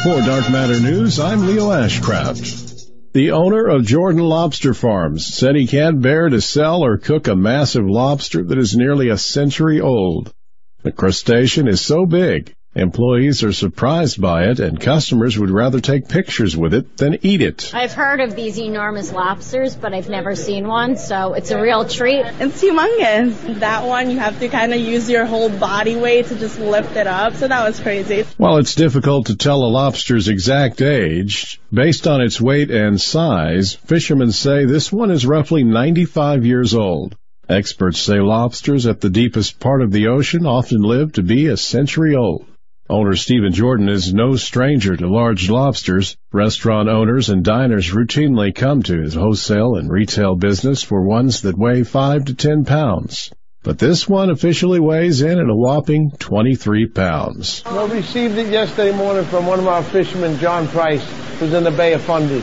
For Dark Matter News, I'm Leo Ashcraft. The owner of Jordan Lobster Farms said he can't bear to sell or cook a massive lobster that is nearly a century old. The crustacean is so big, employees are surprised by it, and customers would rather take pictures with it than eat it. I've heard of these enormous lobsters, but I've never seen one, so it's a real treat. It's humongous. That one, you have to kind of use your whole body weight to just lift it up, so that was crazy. While it's difficult to tell a lobster's exact age, based on its weight and size, fishermen say this one is roughly 95 years old. Experts say lobsters at the deepest part of the ocean often live to be a century old. Owner Stephen Jordan is no stranger to large lobsters. Restaurant owners and diners routinely come to his wholesale and retail business for ones that weigh 5 to 10 pounds. But this one officially weighs in at a whopping 23 pounds. We received it yesterday morning from one of our fishermen, John Price, who's in the Bay of Fundy.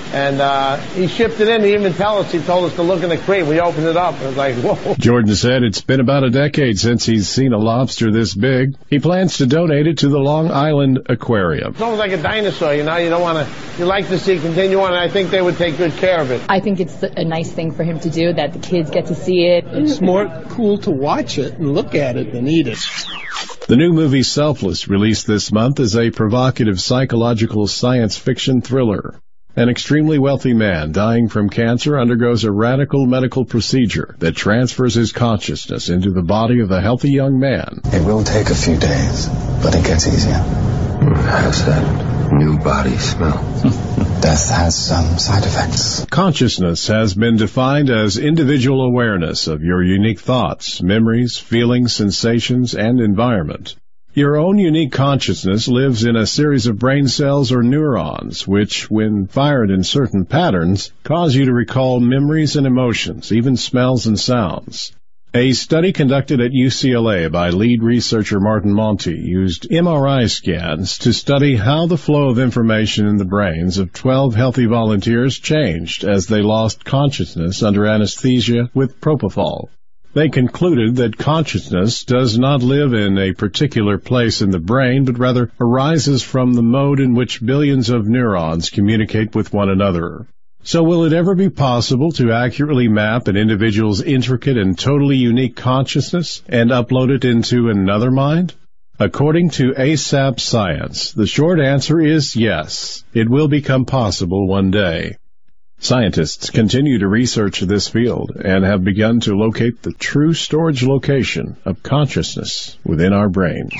And he shipped it in. He didn't even tell us. He told us to look in the crate. We opened it up. And it was like, whoa. Jordan said it's been about a decade since he's seen a lobster this big. He plans to donate it to the Long Island Aquarium. It's almost like a dinosaur, you know. You like to see it continue on, and I think they would take good care of it. I think it's a nice thing for him to do, that the kids get to see it. It's more cool to watch it and look at it than eat it. The new movie Selfless, released this month, is a provocative psychological science fiction thriller. An extremely wealthy man dying from cancer undergoes a radical medical procedure that transfers his consciousness into the body of a healthy young man. It will take a few days, but it gets easier. How's that new body smell? Death has some side effects. Consciousness has been defined as individual awareness of your unique thoughts, memories, feelings, sensations, and environment. Your own unique consciousness lives in a series of brain cells or neurons, which, when fired in certain patterns, cause you to recall memories and emotions, even smells and sounds. A study conducted at UCLA by lead researcher Martin Monti used MRI scans to study how the flow of information in the brains of 12 healthy volunteers changed as they lost consciousness under anesthesia with propofol. They concluded that consciousness does not live in a particular place in the brain, but rather arises from the mode in which billions of neurons communicate with one another. So will it ever be possible to accurately map an individual's intricate and totally unique consciousness and upload it into another mind? According to ASAP Science, the short answer is yes. It will become possible one day. Scientists continue to research this field and have begun to locate the true storage location of consciousness within our brains.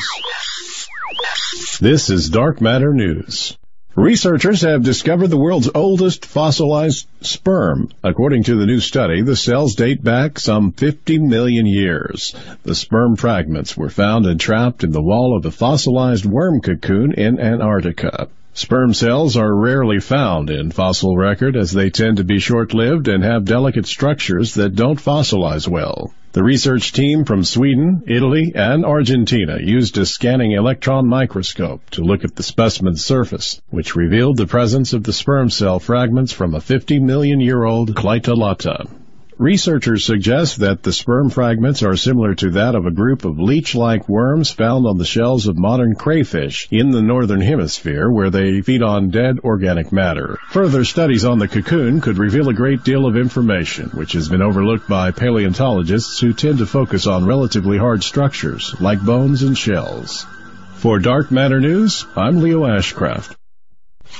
This is Dark Matter News. Researchers have discovered the world's oldest fossilized sperm. According to the new study, the cells date back some 50 million years. The sperm fragments were found entrapped in the wall of a fossilized worm cocoon in Antarctica. Sperm cells are rarely found in fossil record as they tend to be short-lived and have delicate structures that don't fossilize well. The research team from Sweden, Italy, and Argentina used a scanning electron microscope to look at the specimen's surface, which revealed the presence of the sperm cell fragments from a 50-million-year-old Clytolata. Researchers suggest that the sperm fragments are similar to that of a group of leech-like worms found on the shells of modern crayfish in the northern hemisphere, where they feed on dead organic matter. Further studies on the cocoon could reveal a great deal of information, which has been overlooked by paleontologists who tend to focus on relatively hard structures, like bones and shells. For Dark Matter News, I'm Leo Ashcraft.